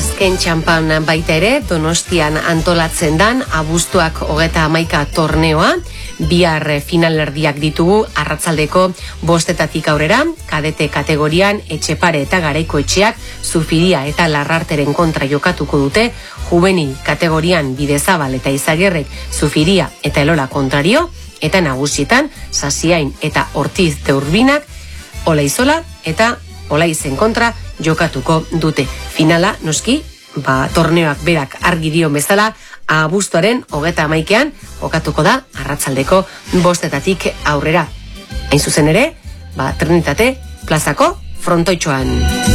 Azken txampan baita ere, Donostian antolatzen dan abuztuak 31 torneoa, bihar finalerdiak ditugu arratsaldeko 5 aurrera, kadete kategorian Etxepare eta Garaiko etxeak Zufiria eta Larrarteren kontra jokatuko dute, juvenil kategorian Bidezabal eta Izagerrek Zufiria eta Elola kontrario, eta nagusietan Sasiain eta Ortiz de Urbinak Olaizola eta Olaizen kontra jokatuko dute. Finala, noski, torneoak berak argi dio bezala, abuztuaren 31ean jokatuko da arratsaldeko 5 aurrera. Hain zuzen ere, Trinitate plazako frontoitxoan.